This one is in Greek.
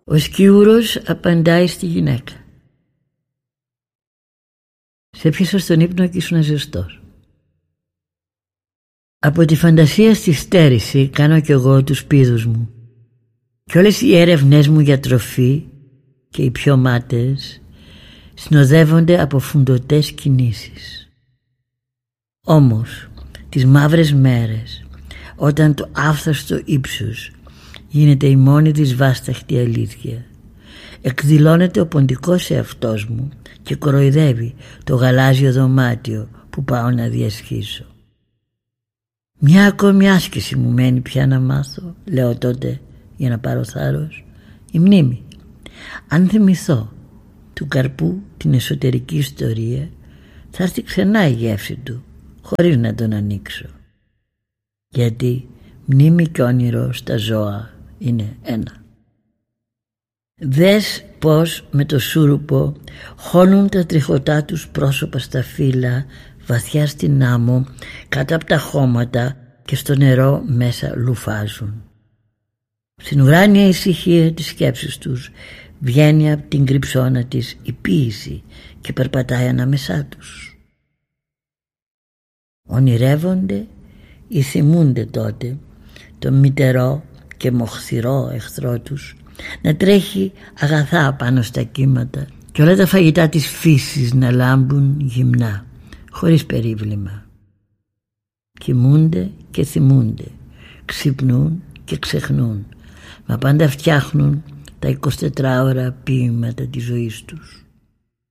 Ο σκιούρος απαντάει στη γυναίκα. Σε πιάσα στον ύπνο και ήσουν ζεστός. Από τη φαντασία στη στέρηση κάνω κι εγώ τους πήδους μου. Κι όλες οι έρευνές μου για τροφή και οι πιο μάταιες συνοδεύονται από φουντωτές κινήσεις. Όμως τις μαύρες μέρες, όταν το άφθαστο ύψος γίνεται η μόνη της βάσταχτη αλήθεια, εκδηλώνεται ο ποντικός εαυτός μου και κοροϊδεύει το γαλάζιο δωμάτιο που πάω να διασχίσω. Μια ακόμη άσκηση μου μένει πια να μάθω, λέω τότε για να πάρω θάρρος, η μνήμη. Αν θυμηθώ του καρπού την εσωτερική ιστορία, θα έρθει ξανά η γεύση του χωρίς να τον ανοίξω. Γιατί μνήμη και όνειρο στα ζώα είναι ένα. Δες πως με το σούρουπο χώνουν τα τριχωτά τους πρόσωπα στα φύλλα βαθιά στην άμμο, κάτω από τα χώματα και στο νερό μέσα λουφάζουν. Στην ουράνια ησυχία της σκέψης τους βγαίνει από την κρυψώνα της η ποίηση και περπατάει ανάμεσά τους. Ονειρεύονται ή θυμούνται τότε το μητερό και μοχθηρό εχθρό τους να τρέχει αγαθά πάνω στα κύματα και όλα τα φαγητά της φύσης να λάμπουν γυμνά, χωρίς περίβλημα. Κοιμούνται και θυμούνται, ξυπνούν και ξεχνούν, μα πάντα φτιάχνουν τα 24 ώρα ποίηματα της ζωής τους.